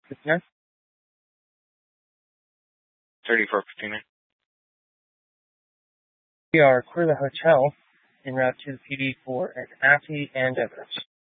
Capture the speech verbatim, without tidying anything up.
fifty-nine. thirty-four fifty-nine. We are clear the hotel en route to the P D for an Affy and Everett.